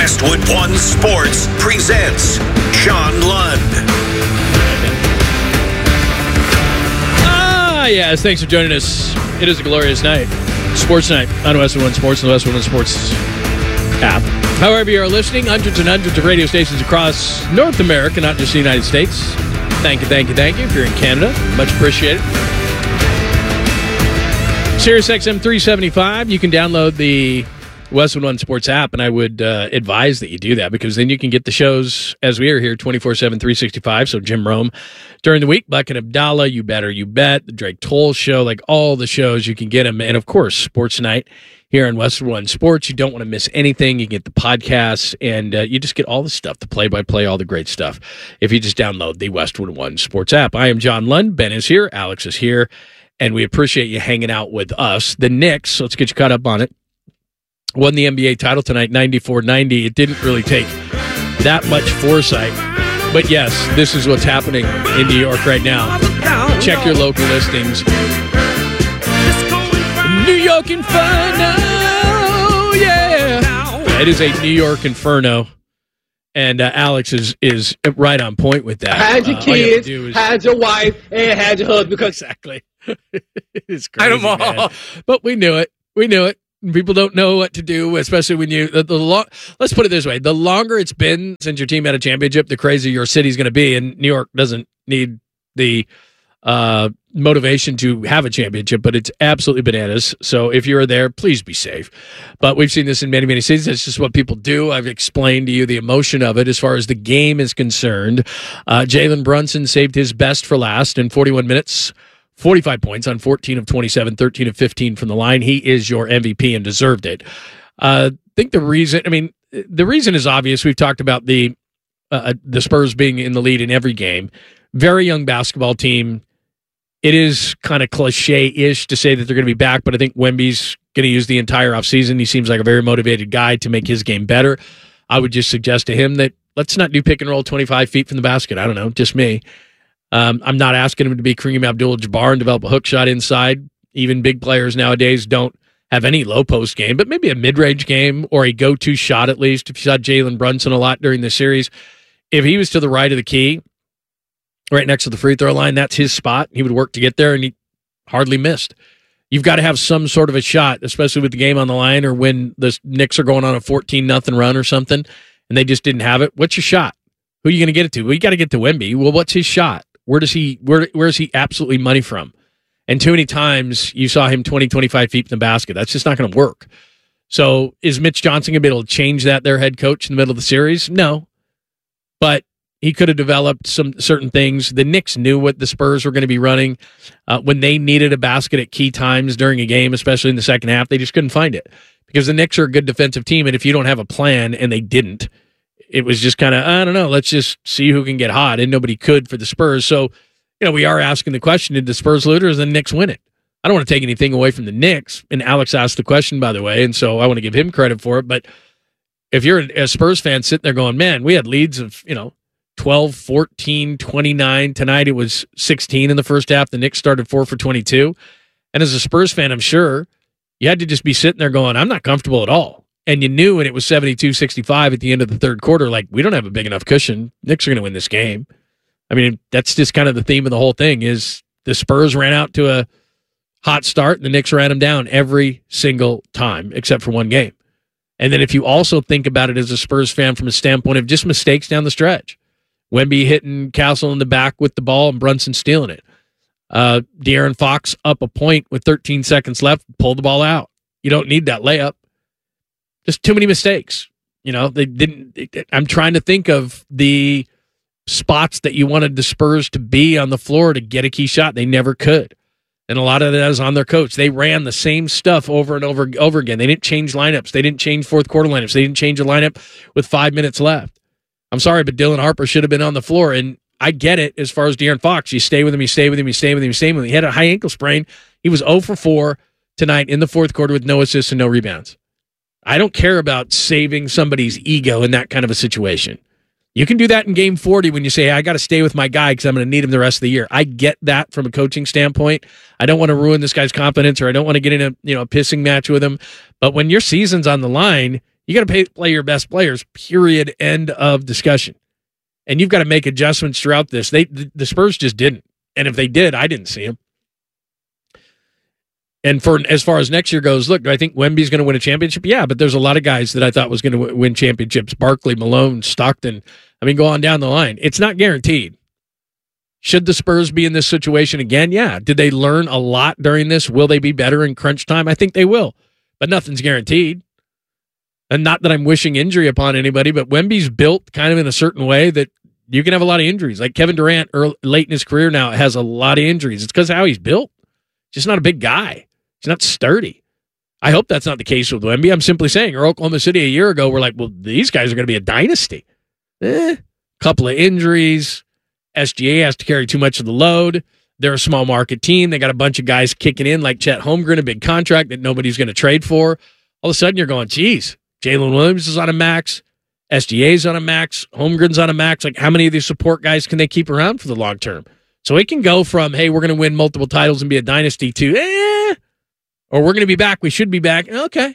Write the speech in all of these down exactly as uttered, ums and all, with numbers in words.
Westwood One Sports presents John Lund. Ah, yes. Thanks for joining us. It is a glorious night. Sports night on Westwood One Sports and the Westwood One Sports app. However you are listening, hundreds and hundreds of radio stations across North America, not just the United States. Thank you, thank you, thank you. If you're in Canada, much appreciated. Sirius X M three seventy-five, you can download the Westwood One Sports app, and I would uh, advise that you do that because then you can get the shows as we are here twenty-four seven, three sixty-five. So Jim Rome during the week, Buck and Abdallah, You Better, You Bet, the Drake Toll Show, like all the shows, you can get them. And of course, Sports Night here on Westwood One Sports. You don't want to miss anything. You get the podcasts, and uh, you just get all the stuff, the play-by-play, all the great stuff, if you just download the Westwood One Sports app. I am John Lund. Ben is here. Alex is here. And we appreciate you hanging out with us. The Knicks, let's get you caught up on it, won the N B A title tonight, ninety-four ninety. It didn't really take that much foresight. But yes, this is what's happening in New York right now. Check your local listings. New York Inferno, yeah. It is a New York Inferno. And uh, Alex is is right on point with that. Had your uh, kids, you is... had your wife, and had your husband. Because exactly. It's crazy, man. But we knew it. We knew it. People don't know what to do, especially when you the, the long. Let's put it this way: the longer it's been since your team had a championship, the crazier your city's going to be. And New York doesn't need the uh, motivation to have a championship, but it's absolutely bananas. So if you're there, please be safe. But we've seen this in many, many cities. It's just what people do. I've explained to you the emotion of it as far as the game is concerned. Uh, Jalen Brunson saved his best for last in forty-one minutes. forty-five points on fourteen of twenty-seven, thirteen of fifteen from the line. He is your M V P and deserved it. Uh, I think the reason, I mean, the reason is obvious. We've talked about the uh, the Spurs being in the lead in every game. Very young basketball team. It is kind of cliche-ish to say that they're going to be back, but I think Wemby's going to use the entire offseason. He seems like a very motivated guy to make his game better. I would just suggest to him that let's not do pick and roll twenty-five feet from the basket. I don't know, just me. Um, I'm not asking him to be Kareem Abdul-Jabbar and develop a hook shot inside. Even big players nowadays don't have any low post game, but maybe a mid-range game or a go-to shot at least. If you saw Jalen Brunson a lot during the series, if he was to the right of the key, right next to the free throw line, that's his spot. He would work to get there, and he hardly missed. You've got to have some sort of a shot, especially with the game on the line or when the Knicks are going on a fourteen nothing run or something, and they just didn't have it. What's your shot? Who are you going to get it to? Well, you got to get to Wemby. Well, what's his shot? Where does he where where is he absolutely money from? And too many times you saw him twenty, twenty-five feet from the basket. That's just not going to work. So is Mitch Johnson going to be able to change that, their head coach, in the middle of the series? No. But he could have developed some certain things. The Knicks knew what the Spurs were going to be running. Uh, when they needed a basket at key times during a game, especially in the second half, they just couldn't find it. Because the Knicks are a good defensive team, and if you don't have a plan, and they didn't, it was just kind of, I don't know, let's just see who can get hot, and nobody could for the Spurs. So, you know, we are asking the question, did the Spurs lose or did the Knicks win it? I don't want to take anything away from the Knicks, and Alex asked the question, by the way, and so I want to give him credit for it, but if you're a Spurs fan sitting there going, man, we had leads of, you know, twelve, fourteen, twenty-nine. Tonight it was sixteen in the first half. The Knicks started four for twenty-two. And as a Spurs fan, I'm sure you had to just be sitting there going, I'm not comfortable at all. And you knew when it was seventy-two sixty-five at the end of the third quarter, like, we don't have a big enough cushion. Knicks are going to win this game. I mean, that's just kind of the theme of the whole thing is the Spurs ran out to a hot start and the Knicks ran them down every single time except for one game. And then if you also think about it as a Spurs fan from a standpoint of just mistakes down the stretch, Wemby hitting Castle in the back with the ball and Brunson stealing it. Uh, De'Aaron Fox up a point with thirteen seconds left, pull the ball out. You don't need that layup. Just too many mistakes. You know, they didn't. I'm trying to think of the spots that you wanted the Spurs to be on the floor to get a key shot. They never could. And a lot of that is on their coach. They ran the same stuff over and over and over again. They didn't change lineups. They didn't change fourth quarter lineups. They didn't change a lineup with five minutes left. I'm sorry, but Dylan Harper should have been on the floor. And I get it as far as De'Aaron Fox. You stay with him, you stay with him, you stay with him, you stay with him. He had a high ankle sprain. He was zero for four tonight in the fourth quarter with no assists and no rebounds. I don't care about saving somebody's ego in that kind of a situation. You can do that in game forty when you say, hey, I got to stay with my guy because I'm going to need him the rest of the year. I get that from a coaching standpoint. I don't want to ruin this guy's confidence or I don't want to get in a, you know, a pissing match with him. But when your season's on the line, You got to play your best players, period, end of discussion. And you've got to make adjustments throughout this. They The Spurs just didn't. And if they did, I didn't see them. And for as far as next year goes, look, do I think Wemby's going to win a championship? Yeah, but there's a lot of guys that I thought was going to win championships. Barkley, Malone, Stockton. I mean, go on down the line. It's not guaranteed. Should the Spurs be in this situation again? Yeah. Did they learn a lot during this? Will they be better in crunch time? I think they will. But nothing's guaranteed. And not that I'm wishing injury upon anybody, but Wemby's built kind of in a certain way that you can have a lot of injuries. Like Kevin Durant, early, late in his career now, has a lot of injuries. It's because of how he's built. Just not a big guy. He's not sturdy. I hope that's not the case with Wemby. I'm simply saying, or Oklahoma City a year ago, we're like, well, these guys are going to be a dynasty. Eh, couple of injuries. S G A has to carry too much of the load. They're a small market team. They got a bunch of guys kicking in like Chet Holmgren, a big contract that nobody's going to trade for. All of a sudden, you're going, geez, Jalen Williams is on a max. S G A's on a max. Holmgren's on a max. Like, how many of these support guys can they keep around for the long term? So it can go from, hey, we're going to win multiple titles and be a dynasty to, eh, or we're going to be back. We should be back. Okay.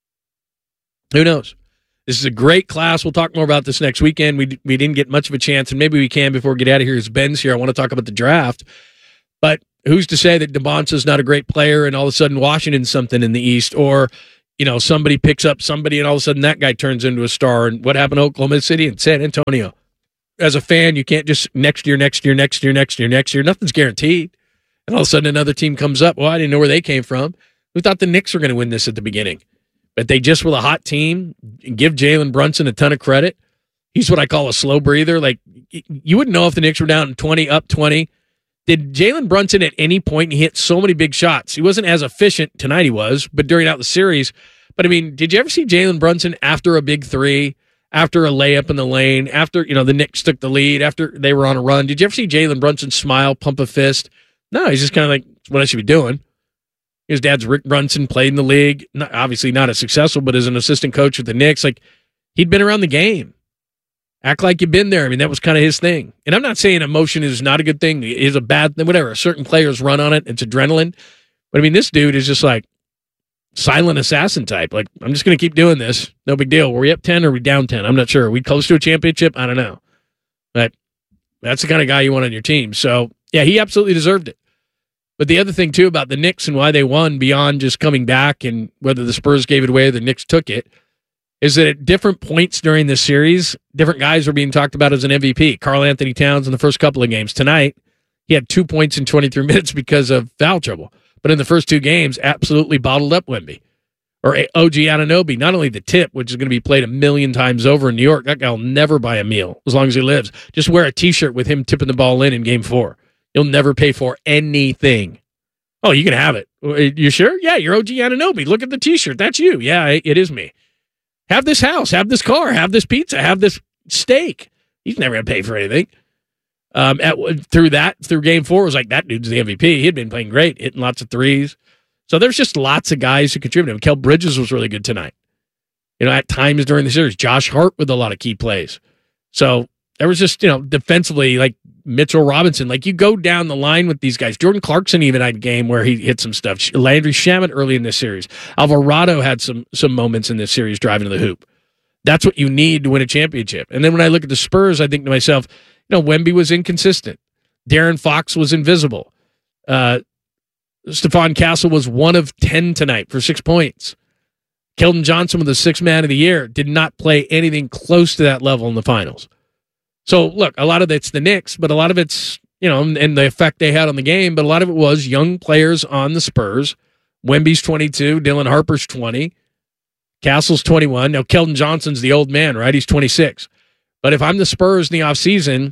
Who knows? This is a great class. We'll talk more about this next weekend. We we didn't get much of a chance, and maybe we can before we get out of here. As Ben's here, I want to talk about the draft. But who's to say that DeMonsa's not a great player and all of a sudden Washington's something in the East, or you know somebody picks up somebody and all of a sudden that guy turns into a star? And what happened to Oklahoma City and San Antonio? As a fan, you can't just next year, next year, next year, next year, next year. Nothing's guaranteed. And all of a sudden another team comes up. Well, I didn't know where they came from. We thought the Knicks were going to win this at the beginning. But they just were a hot team. Give Jalen Brunson a ton of credit. He's what I call a slow breather. Like, you wouldn't know if the Knicks were down twenty, up twenty. Did Jalen Brunson at any point, he hit so many big shots. He wasn't as efficient tonight, he was, but during out the series. But, I mean, did you ever see Jalen Brunson after a big three, after a layup in the lane, after, you know, the Knicks took the lead, after they were on a run? Did you ever see Jalen Brunson smile, pump a fist? No, he's just kind of like, that's what I should be doing. His dad's Rick Brunson, played in the league. Not, obviously not as successful, but as an assistant coach with the Knicks, like he'd been around the game. Act like you've been there. I mean, that was kind of his thing. And I'm not saying emotion is not a good thing. It is a bad thing, whatever. Certain players run on it. It's adrenaline. But I mean, this dude is just like silent assassin type. Like, I'm just going to keep doing this. No big deal. Were we up ten or are we down ten? I'm not sure. Are we close to a championship? I don't know. But that's the kind of guy you want on your team. So, yeah, he absolutely deserved it. But the other thing, too, about the Knicks and why they won beyond just coming back and whether the Spurs gave it away or the Knicks took it, is that at different points during this series, different guys were being talked about as an M V P. Karl Anthony Towns in the first couple of games. Tonight, he had two points in twenty-three minutes because of foul trouble. But in the first two games, absolutely bottled up Wemby. Or O G Anunoby, not only the tip, which is going to be played a million times over in New York, that guy will never buy a meal as long as he lives. Just wear a T-shirt with him tipping the ball in in game four. You'll never pay for anything. Oh, you can have it. You sure? Yeah, you're O G Anunoby. Look at the T-shirt. That's you. Yeah, it is me. Have this house. Have this car. Have this pizza. Have this steak. He's never going to pay for anything. Um, at, through that, through game four, it was like, that dude's the M V P. He had been playing great, hitting lots of threes. So there's just lots of guys who contributed. Kel Bridges was really good tonight. You know, at times during the series, Josh Hart with a lot of key plays. So there was just, you know, defensively, like Mitchell Robinson, like you go down the line with these guys. Jordan Clarkson even had a game where he hit some stuff. Landry Shamet early in this series. Alvarado had some some moments in this series driving to the hoop. That's what you need to win a championship. And then when I look at the Spurs, I think to myself, you know, Wemby was inconsistent. Darren Fox was invisible. Uh, Stephon Castle was one of ten tonight for six points. Keldon Johnson was the sixth man of the year. Did not play anything close to that level in the finals. So, look, a lot of it's the Knicks, but a lot of it's, you know, and the effect they had on the game, but a lot of it was young players on the Spurs. Wemby's twenty-two, Dylan Harper's twenty, Castle's twenty-one. Now, Keldon Johnson's the old man, right? He's twenty-six. But if I'm the Spurs in the offseason,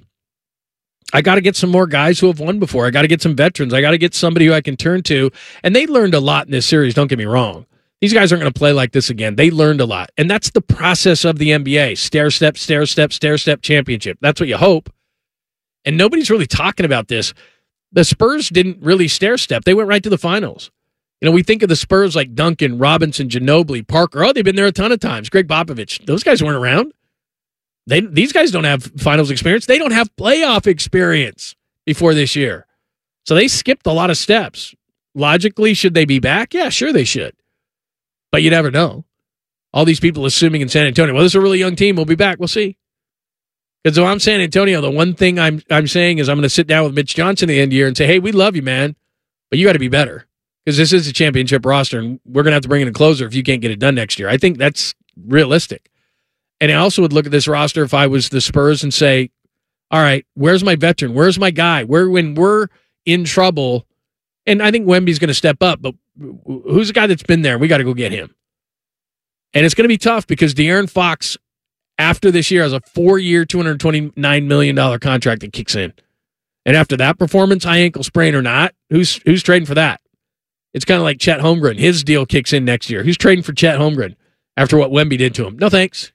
I got to get some more guys who have won before. I got to get some veterans. I got to get somebody who I can turn to. And they learned a lot in this series, don't get me wrong. These guys aren't going to play like this again. They learned a lot. And that's the process of the N B A. Stair step, stair step, stair step championship. That's what you hope. And nobody's really talking about this. The Spurs didn't really stair step. They went right to the finals. You know, we think of the Spurs like Duncan, Robinson, Ginobili, Parker. Oh, they've been there a ton of times. Greg Popovich. Those guys weren't around. They These guys don't have finals experience. They don't have playoff experience before this year. So they skipped a lot of steps. Logically, should they be back? Yeah, sure they should. But you never know. all these people assuming in San Antonio, well, this is a really young team. We'll be back. We'll see. Because if I'm San Antonio, the one thing I'm I'm saying is I'm going to sit down with Mitch Johnson at the end of the year and say, hey, we love you, man, but you got to be better because this is a championship roster, and we're going to have to bring in a closer if you can't get it done next year. I think that's realistic. And I also would look at this roster if I was the Spurs and say, all right, where's my veteran? Where's my guy? Where when we're in trouble, and I think Wemby's going to step up, but who's the guy that's been there? We got to go get him. And it's going to be tough because De'Aaron Fox, after this year, has a four-year, two hundred twenty-nine million dollars contract that kicks in. And after that performance, high ankle sprain or not, who's who's trading for that? It's kind of like Chet Holmgren. His deal kicks in next year. Who's trading for Chet Holmgren after what Wemby did to him? No thanks.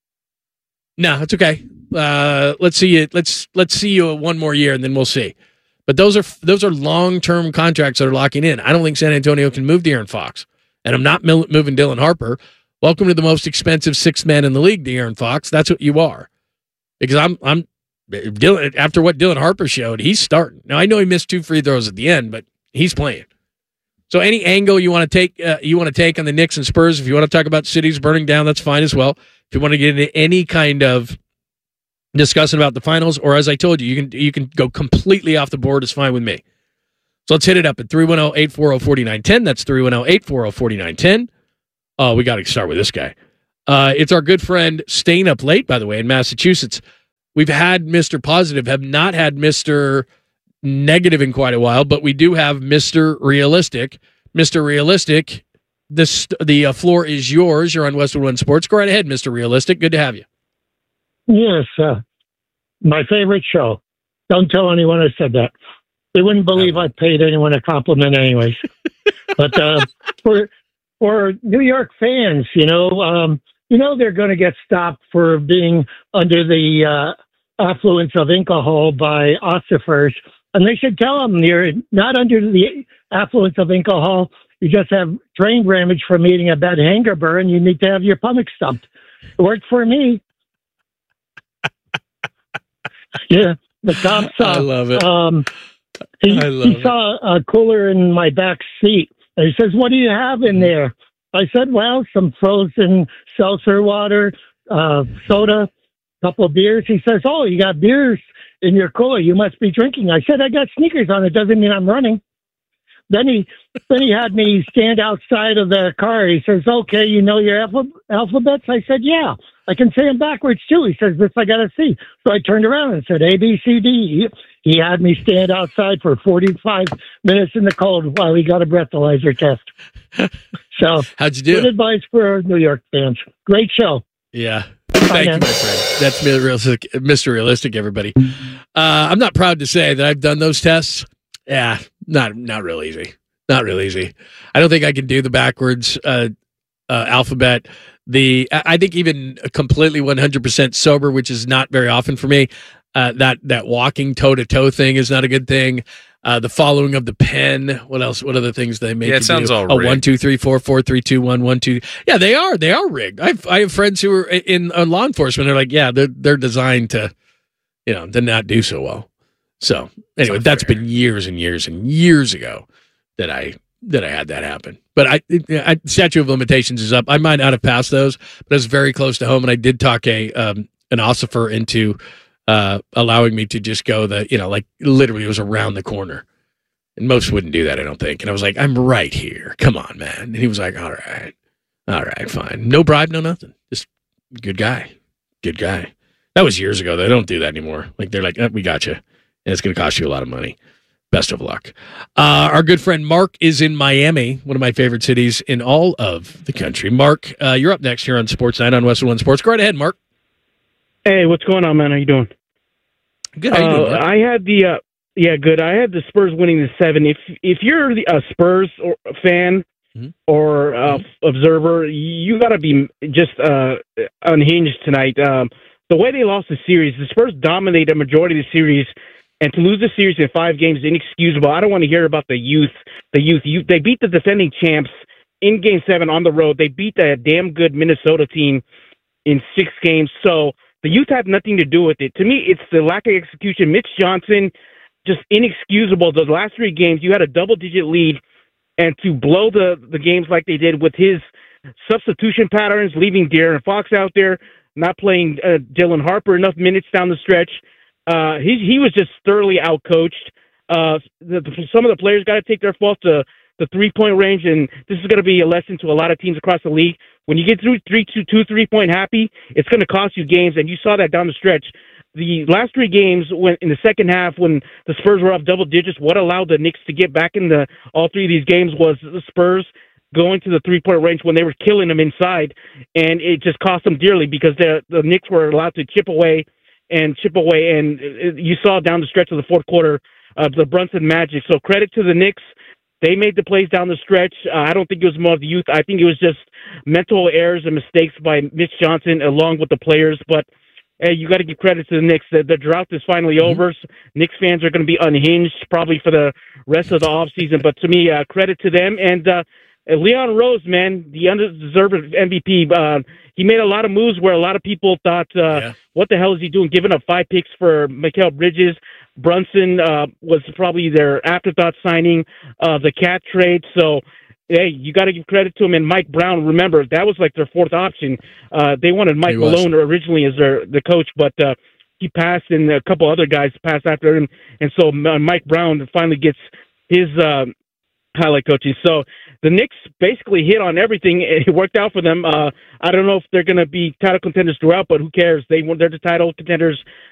No, it's okay. Uh, let's see it. Let's let's see you one more year, and then we'll see. But those are those are long-term contracts that are locking in. I don't think San Antonio can move De'Aaron Fox, and I'm not mil- moving Dylan Harper. Welcome to the most expensive sixth man in the league, De'Aaron Fox. That's what you are. Because I'm, I'm Dylan, after what Dylan Harper showed, he's starting. Now, I know he missed two free throws at the end, but he's playing. So any angle you want to take, uh, you want to take on the Knicks and Spurs, if you want to talk about cities burning down, that's fine as well. If you want to get into any kind of discussion about the finals, or as I told you, you can you can go completely off the board, it's fine with me. So let's hit it up at three one zero, eight four zero, four nine one zero. That's three one zero, eight four zero, four nine one zero. Oh, we got to start with this guy. Uh, it's our good friend staying up late, by the way, in Massachusetts. We've had Mister Positive, have not had Mister Negative in quite a while, but we do have Mister Realistic. Mister Realistic, this, the uh, floor is yours. You're on Westwood One Sports. Go right ahead, Mister Realistic. Good to have you. Yes, uh, my favorite show. Don't tell anyone I said that. They wouldn't believe I paid anyone a compliment anyways. But uh, for... For New York fans, you know, um, you know they're going to get stopped for being under the uh, affluence of alcohol by ossifers, and they should tell them you're not under the affluence of alcohol. You just have brain damage from eating a bad hamburger, and you need to have your stomach stumped. It worked for me. Yeah, the cops. Uh, I love it. Um, he I love he saw a cooler in my back seat. And he says, what do you have in there? I said, well, some frozen seltzer water, uh, soda, couple of beers. He says, oh, you got beers in your cooler. You must be drinking. I said, I got sneakers on. It doesn't mean I'm running. Then he then he had me stand outside of the car. He says, okay, you know your alpha- alphabets? I said, yeah. I can say them backwards, too. He says, this I got to see. So I turned around and said, A, B, C, D. He had me stand outside for forty-five minutes in the cold while he got a breathalyzer test. So, how'd you do? Good advice for New York fans. Great show. Yeah. Thank you, my friend. That's Realistic, Mister Realistic, everybody. Uh, I'm not proud to say that I've done those tests. Yeah, not not real easy. Not real easy. I don't think I can do the backwards uh, uh, alphabet. The I think even completely one hundred percent sober, which is not very often for me. Uh, that that walking toe to toe thing is not a good thing. Uh, the following of the pen. What else? What other things they make? Yeah, it you sounds do? all oh, rigged. one, two, three, four, four, three, two, one, one, two. Yeah, they are. They are rigged. I've I have friends who are in uh, law enforcement. They're like, yeah, they're they're designed to, you know, to not do so well. So anyway, that's been years and years and years ago that I that I had that happen. But I, I statute of limitations is up. I might not have passed those, but it's very close to home, and I did talk a um, an ossifer into uh, allowing me to just go the, you know, like literally it was around the corner. And most wouldn't do that, I don't think. And I was like, I'm right here. Come on, man. And he was like, all right. All right, fine. No bribe, no nothing. Just good guy. Good guy. That was years ago. They don't do that anymore. Like, they're like, oh, we got you. And it's going to cost you a lot of money. Best of luck. Uh, our good friend Mark is in Miami, one of my favorite cities in all of the country. Mark, uh, you're up next here on Sports Night on Westwood One Sports. Go right ahead, Mark. Hey, what's going on, man? How you doing? Good. How you uh, doing, Mark? I had the uh, yeah, good. I had the Spurs winning the seven. If if you're a Spurs or, fan mm-hmm. or uh, mm-hmm. observer, you got to be just uh, unhinged tonight. Um, the way they lost the series, the Spurs dominated a majority of the series, and to lose the series in five games is inexcusable. I don't want to hear about the youth. The youth, youth. They beat the defending champs in Game Seven on the road. They beat that damn good Minnesota team in six games. So the youth had nothing to do with it. To me, it's the lack of execution. Mitch Johnson, just inexcusable. The last three games, you had a double-digit lead, and to blow the, the games like they did with his substitution patterns, leaving De'Aaron Fox out there, not playing uh, Dylan Harper enough minutes down the stretch. Uh, he he was just thoroughly outcoached. Uh, the, the, some of the players got to take their fault to the three-point range, and this is going to be a lesson to a lot of teams across the league. When you get through three, two, two three-point happy, it's going to cost you games, and you saw that down the stretch. The last three games, when in the second half, when the Spurs were up double digits, what allowed the Knicks to get back in the all three of these games was the Spurs going to the three-point range when they were killing them inside, and it just cost them dearly because the the Knicks were allowed to chip away and chip away, and it, you saw down the stretch of the fourth quarter uh, the Brunson magic. So credit to the Knicks. They made the plays down the stretch. Uh, I don't think it was more of the youth. I think it was just mental errors and mistakes by Mitch Johnson along with the players. But, hey, you got to give credit to the Knicks. The, the drought is finally mm-hmm. over. Knicks fans are going to be unhinged probably for the rest of the offseason. But to me, uh, credit to them. And uh, Leon Rose, man, the undeserved M V P, uh, he made a lot of moves where a lot of people thought, uh, yeah. what the hell is he doing, giving up five picks for Mikal Bridges. Brunson uh, was probably their afterthought signing of uh, the Cat trade. So, hey, you got to give credit to him. And Mike Brown, remember, that was like their fourth option. Uh, they wanted Mike Malone originally as their the coach, but uh, he passed, and a couple other guys passed after him. And so uh, Mike Brown finally gets his uh, highlight coaching. So the Knicks basically hit on everything. It worked out for them. Uh, I don't know if they're going to be title contenders throughout, but who cares? They They're the title contenders